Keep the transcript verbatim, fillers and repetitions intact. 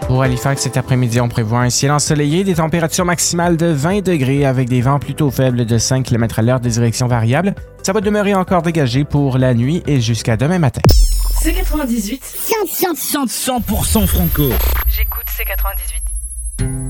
Pour Halifax, cet après-midi, on prévoit un ciel ensoleillé, des températures maximales de vingt degrés avec des vents plutôt faibles de cinq kilomètres à l'heure, des directions variables. Ça va demeurer encore dégagé pour la nuit et jusqu'à demain matin. C quatre-vingt-dix-huit. cent pour cent franco. J'écoute C quatre-vingt-dix-huit.